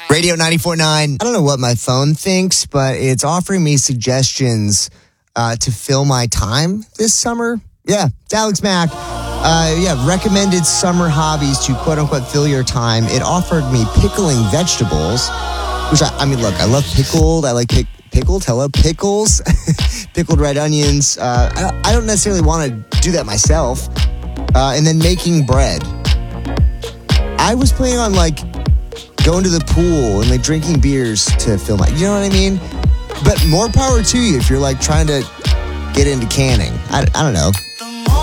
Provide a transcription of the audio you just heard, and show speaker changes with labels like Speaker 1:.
Speaker 1: Radio 94.9. I don't know what my phone thinks, but it's offering me suggestions to fill my time this summer. Yeah, it's Alex Mack. Recommended summer hobbies to quote-unquote fill your time. It offered me pickling vegetables, which I love pickled. I like pickled. Hello, pickles. Pickled red onions. I don't necessarily want to do that myself. And then making bread. I was planning on going to the pool and drinking beers to fill my, you know what I mean? But more power to you if you're trying to get into canning. I don't know.